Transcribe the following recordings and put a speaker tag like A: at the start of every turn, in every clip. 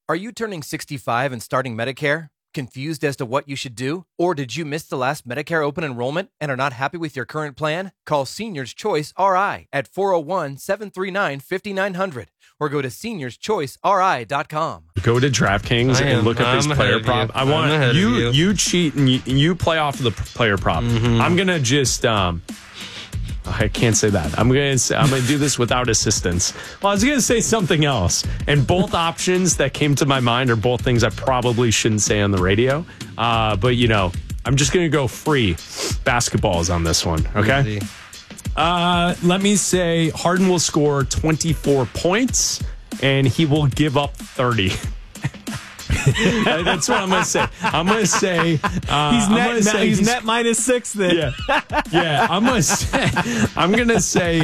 A: Are you turning 65 and starting Medicare? Confused as to what you should do? Or did you miss the last Medicare open enrollment and are not happy with your current plan? Call Seniors Choice RI at 401-739-5900 or go to seniorschoiceri.com.
B: Go to DraftKings and look up his player prop. I want you cheat and you play off of the player prop. Mm-hmm. I'm going to just I can't say that. I'm going to do this without assistance. Well, I was going to say something else. And both options that came to my mind are both things I probably shouldn't say on the radio. But, I'm just going to go free basketballs on this one. Okay. Let me say Harden will score 24 points and he will give up 30. That's what I'm going to say. I'm going to say
C: he's net -6 then.
B: Yeah. I'm going to say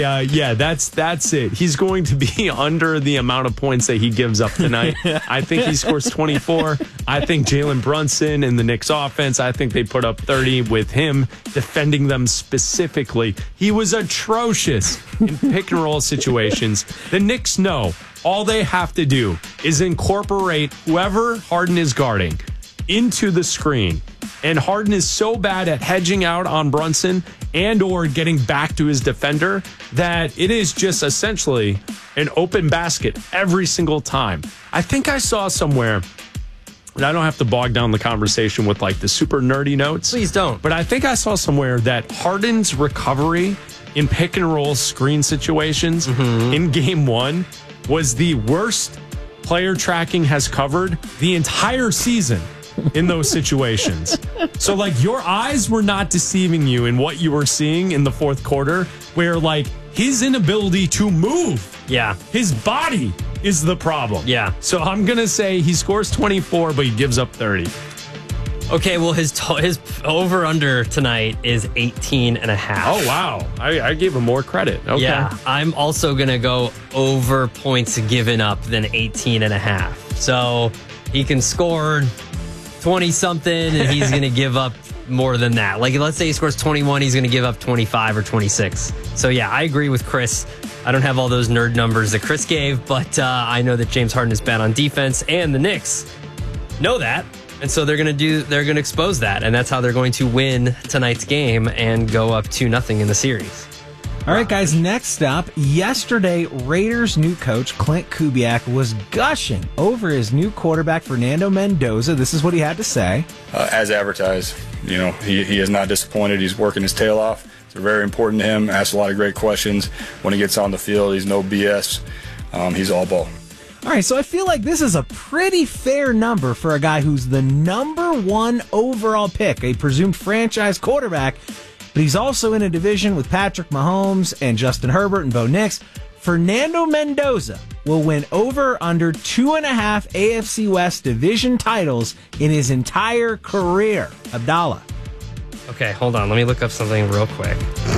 B: that's it. He's going to be under the amount of points that he gives up tonight. I think he scores 24. I think Jalen Brunson and the Knicks offense, I think they put up 30 with him defending them specifically. He was atrocious in pick and roll situations. The Knicks know all they have to do is incorporate whoever Harden is guarding into the screen. And Harden is so bad at hedging out on Brunson and or getting back to his defender that it is just essentially an open basket every single time. I think I saw somewhere, and I don't have to bog down the conversation with like the super nerdy notes.
D: Please don't.
B: But I think I saw somewhere that Harden's recovery in pick and roll screen situations in game one was the worst player tracking has covered the entire season in those situations. So, your eyes were not deceiving you in what you were seeing in the fourth quarter, where, his inability to move.
D: Yeah.
B: His body is the problem.
D: Yeah.
B: So, I'm going to say he scores 24, but he gives up 30.
D: Okay, well, his over-under tonight is 18.5.
B: Oh, wow. I gave him more credit. Okay.
D: Yeah, I'm also going to go over points given up than 18.5. So he can score 20-something, and he's going to give up more than that. Let's say he scores 21, he's going to give up 25 or 26. So, yeah, I agree with Chris. I don't have all those nerd numbers that Chris gave, but I know that James Harden is bad on defense, and the Knicks know that. And so they're going to expose that, and that's how they're going to win tonight's game and go up 2-0 in the series.
C: All right, guys, next up, yesterday, Raiders' new coach, Clint Kubiak, was gushing over his new quarterback, Fernando Mendoza. This is what he had to say.
E: As advertised, he is not disappointed. He's working his tail off. It's very important to him. Asks a lot of great questions. When he gets on the field, he's no BS. He's all ball.
C: All right, so I feel like this is a pretty fair number for a guy who's the number 1 overall pick, a presumed franchise quarterback, but he's also in a division with Patrick Mahomes and Justin Herbert and Bo Nix. Fernando Mendoza will win over under 2.5 AFC West division titles in his entire career. Abdallah.
D: Okay, hold on. Let me look up something real quick.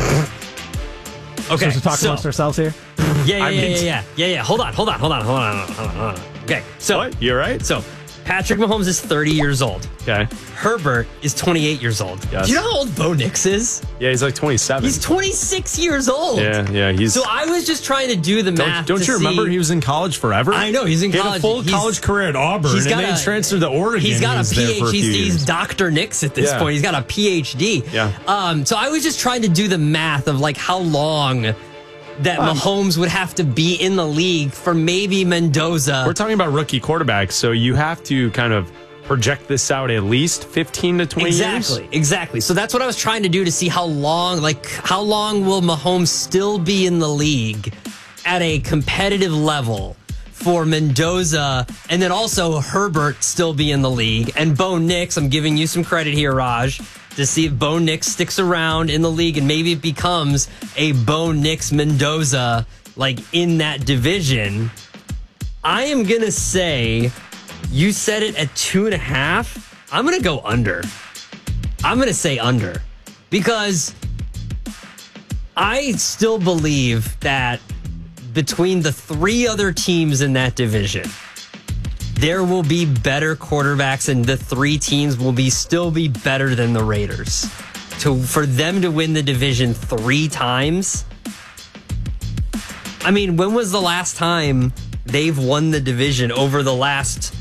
D: Okay,
C: so talk amongst ourselves here.
D: Yeah. Hold on. Okay, so
B: what? You're right.
D: So Patrick Mahomes is 30 years old.
B: Okay.
D: Herbert is 28 years old.
B: Yes.
D: Do you know how old Bo Nix is?
B: Yeah, he's 27.
D: He's 26 years old.
B: Yeah.
D: So I was just trying to do the math.
B: Don't you remember he was in college forever?
D: I know, he's in college.
B: He had a full college career at Auburn, and then he transferred to Oregon.
D: He's got a PhD. He's
B: Years.
D: Dr. Nix at this point. He's got a PhD.
B: Yeah.
D: So I was just trying to do the math of how long that Mahomes would have to be in the league for maybe Mendoza.
B: We're talking about rookie quarterbacks, so you have to kind of project this out at least 15 to 20 years.
D: Exactly. So that's what I was trying to do to see how long will Mahomes still be in the league at a competitive level for Mendoza, and then also Herbert still be in the league, and Bo Nix. I'm giving you some credit here, Raj, to see if Bo Nix sticks around in the league and maybe it becomes a Bo Nix Mendoza in that division. I am going to say, you said it at 2.5. I'm going to go under. I'm going to say under because I still believe that between the 3 other teams in that division, there will be better quarterbacks, and the 3 teams will still be better than the Raiders. For them to win the division 3 times, I mean, when was the last time they've won the division over the last